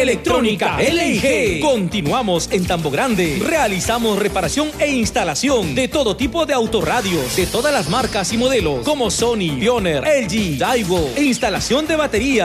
Electrónica LIG. Continuamos en Tambo Grande. Realizamos reparación e instalación de todo tipo de autorradios, de todas las marcas y modelos, como Sony, Pioneer, LG, Daiwo. E instalación de baterías